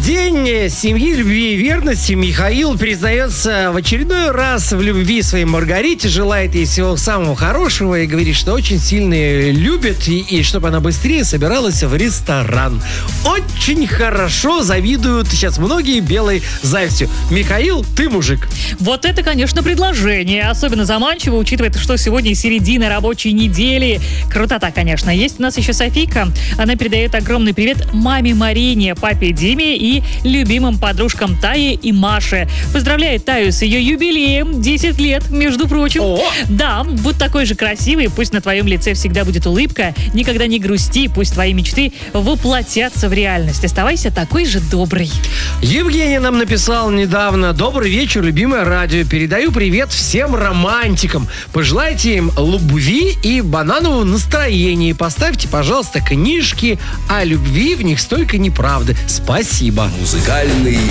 День семьи, любви и верности. Михаил признается в очередной раз в любви своей Маргарите, желает ей всего самого хорошего и говорит, что очень сильно ее любит и чтобы она быстрее собиралась в ресторан. Очень хорошо, завидуют сейчас многие белой завистью. Михаил, ты мужик. Вот это, конечно, предложение. Особенно заманчиво, учитывая, что сегодня середина рабочей недели. Крутота, конечно. Есть у нас еще Софийка. Она передает огромный привет маме Марине, папе Диме и любимым подружкам Тае и Маше. Поздравляет Таю с ее юбилеем. 10 лет, между прочим. О! Да, будь такой же красивый. Пусть на твоем лице всегда будет улыбка. Никогда не грусти. Пусть твои мечты воплотятся в реальность. Оставайся такой же добрый. Евгений нам написал недавно: добрый вечер, любимое радио. Передаю привет всем романтикам. Пожелайте им любви и бананового настроения. Поставьте, пожалуйста, книжки о любви, в них столько неправды. Спасибо. Музыкальный